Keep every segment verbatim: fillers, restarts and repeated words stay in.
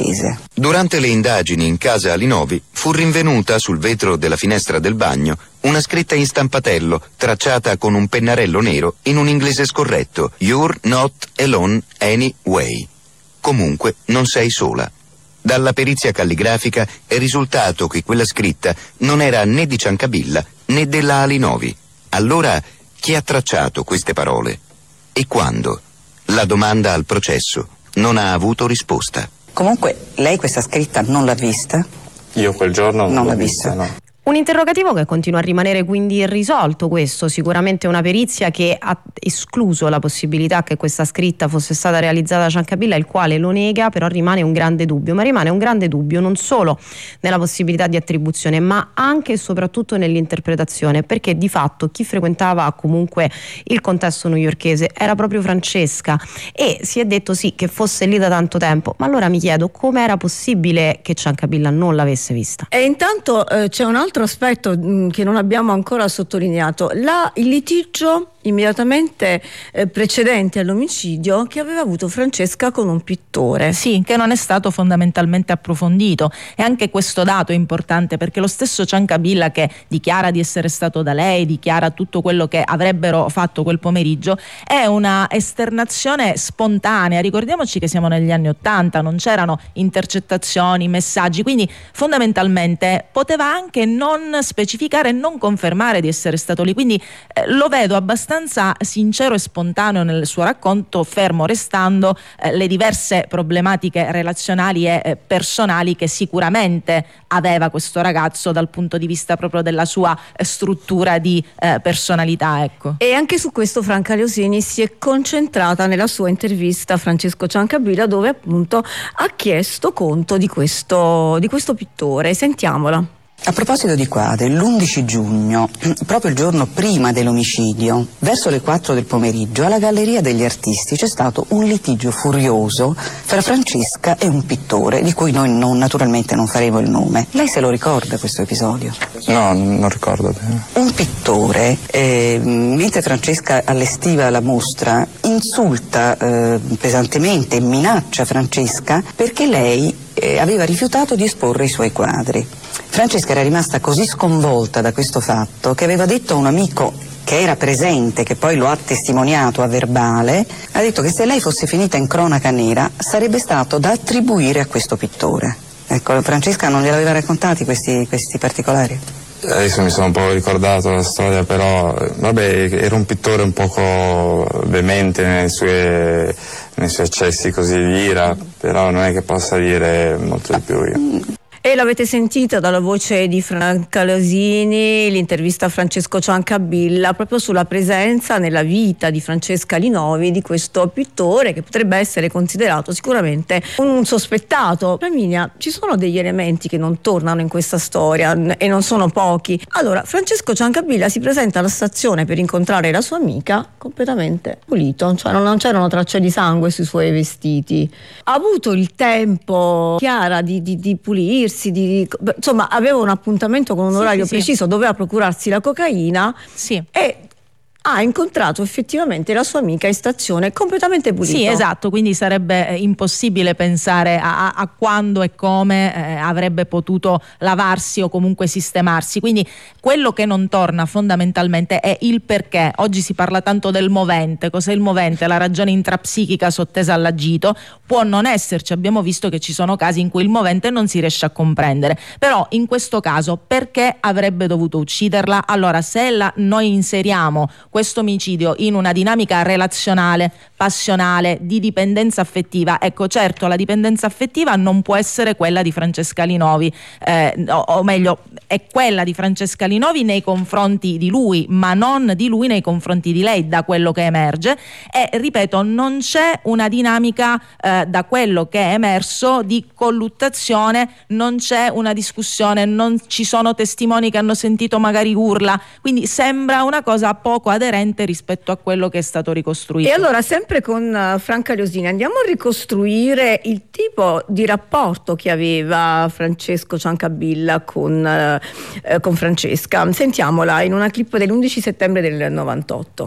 Iurchese. Durante le indagini in casa Alinovi fu rinvenuta sul vetro della finestra del bagno una scritta in stampatello tracciata con un pennarello nero in un inglese scorretto: "You're not alone anyway". Comunque non sei sola. Dalla perizia calligrafica è risultato che quella scritta non era né di Ciancabilla né della Alinovi. Allora chi ha tracciato queste parole? E quando? La domanda al processo non ha avuto risposta. Comunque lei questa scritta non l'ha vista? Io quel giorno non, non l'ho l'ha vista, vista. no. Un interrogativo che continua a rimanere quindi irrisolto, questo sicuramente una perizia che ha escluso la possibilità che questa scritta fosse stata realizzata da Ciancabilla, il quale lo nega, però rimane un grande dubbio, ma rimane un grande dubbio non solo nella possibilità di attribuzione ma anche e soprattutto nell'interpretazione, perché di fatto chi frequentava comunque il contesto newyorkese era proprio Francesca e si è detto sì che fosse lì da tanto tempo, ma allora mi chiedo come era possibile che Ciancabilla non l'avesse vista. E intanto eh, c'è un altro aspetto mh, che non abbiamo ancora sottolineato, la, il litigio immediatamente eh, precedente all'omicidio che aveva avuto Francesca con un pittore. Sì, che non è stato fondamentalmente approfondito, e anche questo dato è importante perché lo stesso Ciancabilla, che dichiara di essere stato da lei, dichiara tutto quello che avrebbero fatto quel pomeriggio, è una esternazione spontanea. Ricordiamoci che siamo negli anni Ottanta, non c'erano intercettazioni, messaggi, quindi fondamentalmente poteva anche non specificare e non confermare di essere stato lì, quindi eh, lo vedo abbastanza sincero e spontaneo nel suo racconto, fermo restando eh, le diverse problematiche relazionali e eh, personali che sicuramente aveva questo ragazzo dal punto di vista proprio della sua eh, struttura di eh, personalità, ecco. E anche su questo Franca Leosini si è concentrata nella sua intervista a Francesco Ciancabilla, dove appunto ha chiesto conto di questo, di questo pittore. Sentiamola. A proposito di quadri, l'undici giugno, proprio il giorno prima dell'omicidio, verso le quattro del pomeriggio, alla Galleria degli Artisti c'è stato un litigio furioso fra Francesca e un pittore, di cui noi non, naturalmente non faremo il nome. Lei se lo ricorda questo episodio? No, non ricordo bene. Un pittore, eh, mentre Francesca allestiva la mostra, insulta eh, pesantemente e minaccia Francesca perché lei eh, aveva rifiutato di esporre i suoi quadri. Francesca era rimasta così sconvolta da questo fatto che aveva detto a un amico che era presente, che poi lo ha testimoniato a verbale, ha detto che se lei fosse finita in cronaca nera sarebbe stato da attribuire a questo pittore. Ecco, Francesca non gliel'aveva raccontati questi, questi particolari? Adesso mi sono un po' ricordato la storia, però vabbè, era un pittore un poco veemente nei suoi, nei suoi eccessi così di ira, però non è che possa dire molto di più io. E l'avete sentita dalla voce di Franca Leosini, l'intervista a Francesco Ciancabilla proprio sulla presenza nella vita di Francesca Alinovi di questo pittore che potrebbe essere considerato sicuramente un sospettato. Flaminia, ci sono degli elementi che non tornano in questa storia e non sono pochi. Allora, Francesco Ciancabilla si presenta alla stazione per incontrare la sua amica completamente pulito, cioè non, non c'erano tracce di sangue sui suoi vestiti. Ha avuto il tempo, Chiara, di, di, di pulirsi, Di, insomma aveva un appuntamento con un sì, orario sì, preciso, sì. Doveva procurarsi la cocaina sì. e ha incontrato effettivamente la sua amica in stazione completamente pulito. Sì, esatto, quindi sarebbe eh, impossibile pensare a, a, a quando e come eh, avrebbe potuto lavarsi o comunque sistemarsi, quindi quello che non torna fondamentalmente è il perché. Oggi si parla tanto del movente. Cos'è il movente? La ragione intrapsichica sottesa all'agito. Può non esserci, abbiamo visto che ci sono casi in cui il movente non si riesce a comprendere, però in questo caso perché avrebbe dovuto ucciderla? Allora, se la, noi inseriamo questo omicidio in una dinamica relazionale, passionale, di dipendenza affettiva, ecco, certo la dipendenza affettiva non può essere quella di Francesca Alinovi, eh, o, o meglio è quella di Francesca Alinovi nei confronti di lui, ma non di lui nei confronti di lei, da quello che emerge. E ripeto, non c'è una dinamica eh, da quello che è emerso di colluttazione, non c'è una discussione, non ci sono testimoni che hanno sentito magari urla, quindi sembra una cosa poco aderente rispetto a quello che è stato ricostruito. E allora, sempre con uh, Franca Leosini, andiamo a ricostruire il tipo di rapporto che aveva Francesco Ciancabilla con, uh, uh, con Francesca. Sentiamola in una clip dell'undici settembre del novantotto.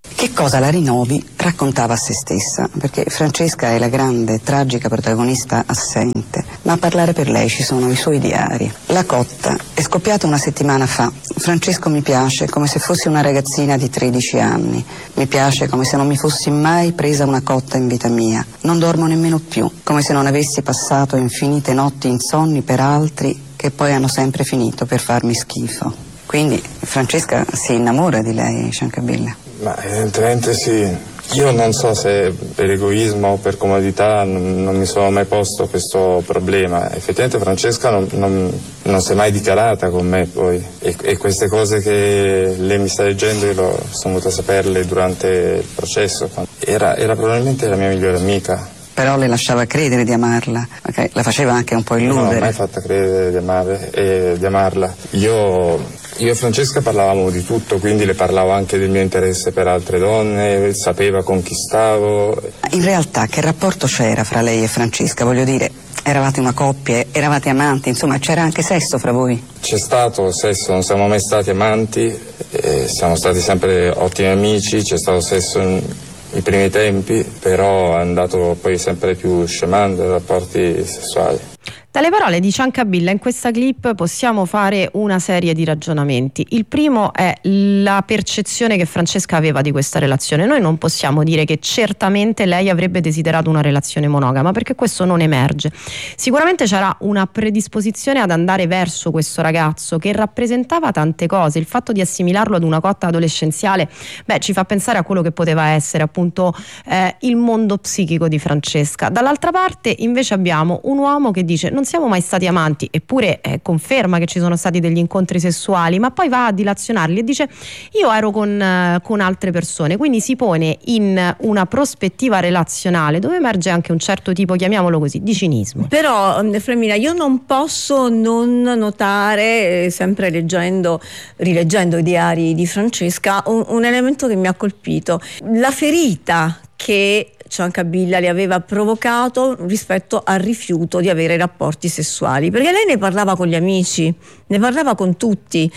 Che cosa la Rinovi raccontava a se stessa? Perché Francesca è la grande, tragica protagonista assente, ma a parlare per lei ci sono i suoi diari. La cotta è scoppiata una settimana fa. Francesco mi piace come se fossi una ragazzina di tredici anni. Mi piace come se non mi fossi mai presa una cotta in vita mia. Non dormo nemmeno più, come se non avessi passato infinite notti insonni per altri che poi hanno sempre finito per farmi schifo. Quindi Francesca si innamora di lei, Ciancabilla. Ma evidentemente sì. Io non so se per egoismo o per comodità non, non mi sono mai posto questo problema. Effettivamente Francesca non, non, non si è mai dichiarata con me poi e, e queste cose che lei mi sta leggendo io lo, sono venuto a saperle durante il processo. Era, era probabilmente la mia migliore amica. Però le lasciava credere di amarla, okay? La faceva anche un po' illudere. Non ho mai fatta credere di, amare, eh, di amarla. Io... Io e Francesca parlavamo di tutto, quindi le parlavo anche del mio interesse per altre donne, sapeva con chi stavo. In realtà che rapporto c'era fra lei e Francesca? Voglio dire, eravate una coppia, eravate amanti, insomma c'era anche sesso fra voi? C'è stato sesso, non siamo mai stati amanti, eh, siamo stati sempre ottimi amici, c'è stato sesso in, i primi tempi, però è andato poi sempre più scemando i rapporti sessuali. Dalle parole di Ciancabilla in questa clip possiamo fare una serie di ragionamenti. Il primo è la percezione che Francesca aveva di questa relazione. Noi non possiamo dire che certamente lei avrebbe desiderato una relazione monogama, perché questo non emerge. Sicuramente c'era una predisposizione ad andare verso questo ragazzo che rappresentava tante cose. Il fatto di assimilarlo ad una cotta adolescenziale, beh, ci fa pensare a quello che poteva essere appunto eh, il mondo psichico di Francesca. Dall'altra parte invece abbiamo un uomo che dice: non siamo mai stati amanti, eppure eh, conferma che ci sono stati degli incontri sessuali, ma poi va a dilazionarli e dice: io ero con, eh, con altre persone. Quindi si pone in una prospettiva relazionale dove emerge anche un certo tipo, chiamiamolo così, di cinismo. Però Flemmina, io non posso non notare, eh, sempre leggendo, rileggendo i diari di Francesca, un, un elemento che mi ha colpito: la ferita che Ciancabilla le aveva provocato rispetto al rifiuto di avere rapporti sessuali, perché lei ne parlava con gli amici, ne parlava con tutti.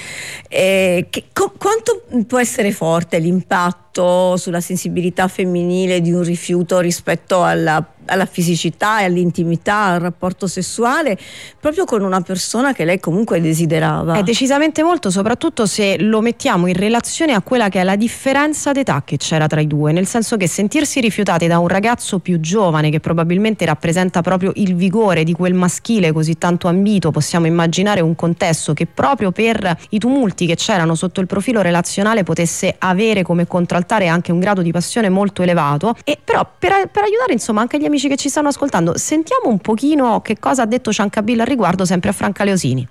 Eh, che, co- quanto può essere forte l'impatto sulla sensibilità femminile di un rifiuto rispetto alla, alla fisicità e all'intimità, al rapporto sessuale, proprio con una persona che lei comunque desiderava? È decisamente molto, soprattutto se lo mettiamo in relazione a quella che è la differenza d'età che c'era tra i due, nel senso che sentirsi rifiutate da un ragazzo più giovane, che probabilmente rappresenta proprio il vigore di quel maschile così tanto ambito, possiamo immaginare un contesto che proprio per i tumulti che c'erano sotto il profilo relazionale potesse avere come contraltare anche un grado di passione molto elevato. E però per, per aiutare insomma anche gli amici che ci stanno ascoltando, sentiamo un pochino che cosa ha detto Ciancabilla al riguardo, sempre a Franca Leosini.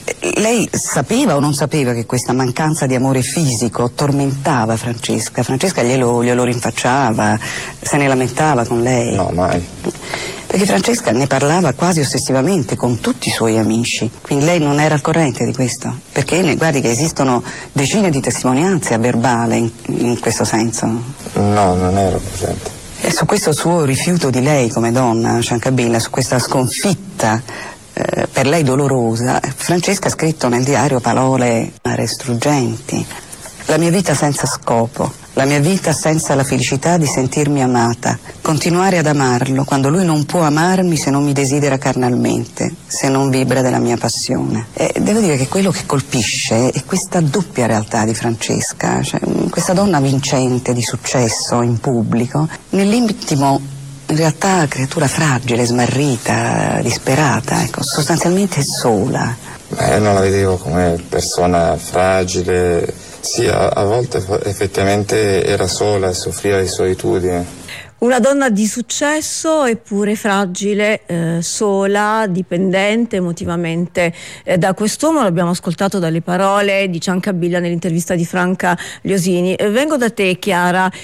Lei sapeva o non sapeva che questa mancanza di amore fisico tormentava Francesca? Francesca glielo, glielo rinfacciava, se ne lamentava con lei? No, mai. Perché Francesca ne parlava quasi ossessivamente con tutti i suoi amici, quindi lei non era al corrente di questo? Perché guardi che esistono decine di testimonianze a verbale in, in questo senso. No, non ero presente. E su questo suo rifiuto di lei come donna, Ciancabilla, su questa sconfitta eh, per lei dolorosa, Francesca ha scritto nel diario parole struggenti. La mia vita senza scopo, la mia vita senza la felicità di sentirmi amata, continuare ad amarlo quando lui non può amarmi se non mi desidera carnalmente, se non vibra della mia passione. E devo dire che quello che colpisce è questa doppia realtà di Francesca, cioè, questa donna vincente di successo in pubblico, nell'intimo in realtà creatura fragile, smarrita, disperata, ecco, sostanzialmente sola. Eh, non la vedevo come persona fragile. Sì, a, a volte effettivamente era sola e soffriva di solitudine. Una donna di successo eppure fragile, eh, sola, dipendente emotivamente eh, da quest'uomo. L'abbiamo ascoltato dalle parole di Ciancabilla nell'intervista di Franca Leosini. Eh, vengo da te, Chiara.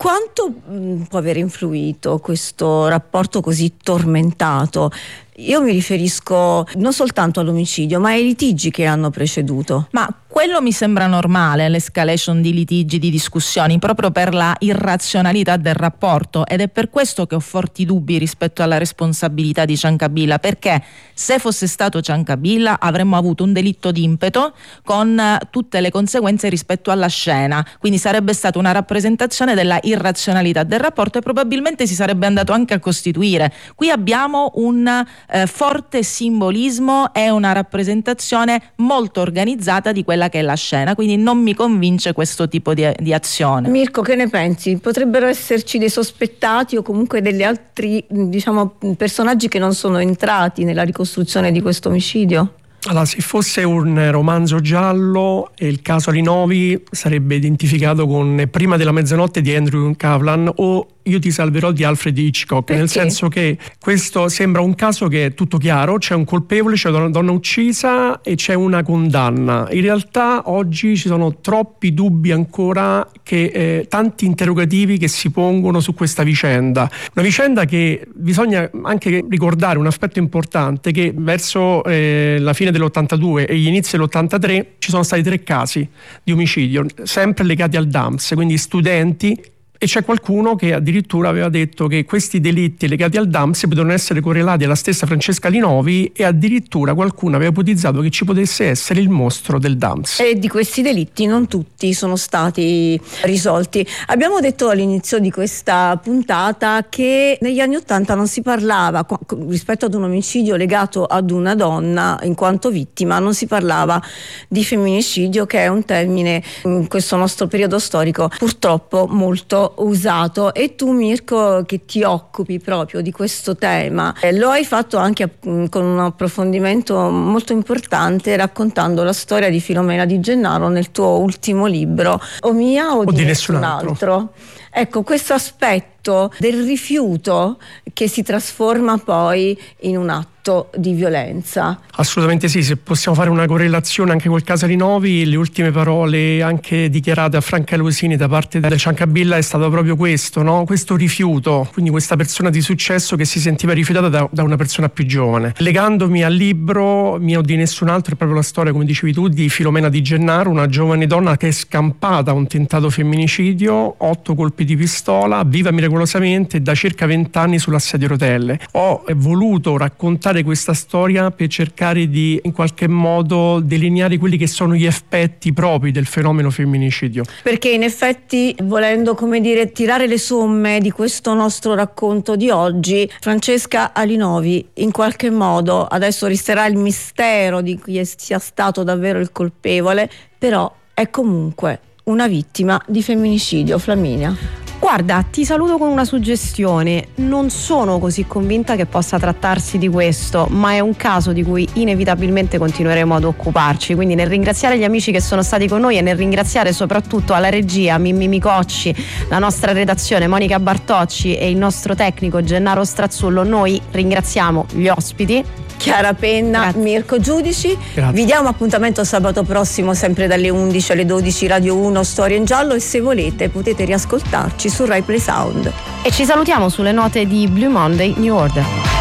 Quanto mh, può aver influito questo rapporto così tormentato? Io mi riferisco non soltanto all'omicidio, ma ai litigi che hanno preceduto. Ma quello mi sembra normale, l'escalation di litigi, di discussioni, proprio per la irrazionalità del rapporto, ed è per questo che ho forti dubbi rispetto alla responsabilità di Ciancabilla, perché se fosse stato Ciancabilla avremmo avuto un delitto d'impeto con tutte le conseguenze rispetto alla scena, quindi sarebbe stata una rappresentazione della irrazionalità del rapporto e probabilmente si sarebbe andato anche a costituire. Qui abbiamo un eh, forte simbolismo e una rappresentazione molto organizzata di quella che è la scena, quindi non mi convince questo tipo di, di azione. Mirko, che ne pensi? Potrebbero esserci dei sospettati o comunque degli altri, diciamo, personaggi che non sono entrati nella ricostruzione di questo omicidio? Allora, se fosse un romanzo giallo, il caso Alinovi sarebbe identificato con Prima della mezzanotte di Andrew Kavlan o Io ti salverò di Alfred Hitchcock. Perché? Nel senso che questo sembra un caso che è tutto chiaro, c'è un colpevole, c'è una donna uccisa e c'è una condanna. In realtà oggi ci sono troppi dubbi ancora, che eh, tanti interrogativi che si pongono su questa vicenda. Una vicenda che bisogna anche ricordare, un aspetto importante, che verso eh, la fine dell'ottantadue e gli inizi dell'ottantatré ci sono stati tre casi di omicidio, sempre legati al D A M S, quindi studenti. E c'è qualcuno che addirittura aveva detto che questi delitti legati al D A M S potevano essere correlati alla stessa Francesca Linovi, e addirittura qualcuno aveva ipotizzato che ci potesse essere il mostro del D A M S. E di questi delitti non tutti sono stati risolti. Abbiamo detto all'inizio di questa puntata che negli anni Ottanta non si parlava, rispetto ad un omicidio legato ad una donna in quanto vittima, non si parlava di femminicidio, che è un termine in questo nostro periodo storico purtroppo molto usato. E tu, Mirko, che ti occupi proprio di questo tema, eh, lo hai fatto anche mh, con un approfondimento molto importante, raccontando la storia di Filomena Di Gennaro nel tuo ultimo libro, O mia o, o di, di nessun, nessun altro. altro. Ecco, questo aspetto del rifiuto che si trasforma poi in un atto di violenza. Assolutamente sì, se possiamo fare una correlazione anche col caso Linovi, le ultime parole anche dichiarate a Franca Lusini da parte del Ciancabilla è stato proprio questo, no? Questo rifiuto, quindi questa persona di successo che si sentiva rifiutata da, da una persona più giovane. Legandomi al libro Mio di nessun altro, è proprio la storia, come dicevi tu, di Filomena Di Gennaro, una giovane donna che è scampata a un tentato femminicidio, otto colpi di pistola, viva miracolosamente da circa vent'anni sulla sedia a rotelle. Ho voluto raccontare questa storia per cercare di in qualche modo delineare quelli che sono gli effetti propri del fenomeno femminicidio. Perché in effetti, volendo, come dire, tirare le somme di questo nostro racconto di oggi, Francesca Alinovi in qualche modo, adesso resterà il mistero di chi sia stato davvero il colpevole, però è comunque una vittima di femminicidio. Flaminia. Guarda, ti saluto con una suggestione. Non sono così convinta che possa trattarsi di questo, ma è un caso di cui inevitabilmente continueremo ad occuparci. Quindi, nel ringraziare gli amici che sono stati con noi e nel ringraziare soprattutto alla regia Mimmi Micocci, la nostra redazione Monica Bartocci e il nostro tecnico Gennaro Strazzullo, noi ringraziamo gli ospiti. Chiara Penna, grazie. Mirko Giudici. Grazie. Vi diamo appuntamento sabato prossimo, sempre dalle undici alle dodici, Radio uno Storia in Giallo, e se volete potete riascoltarci su Rai Play Sound. E ci salutiamo sulle note di Blue Monday New Order.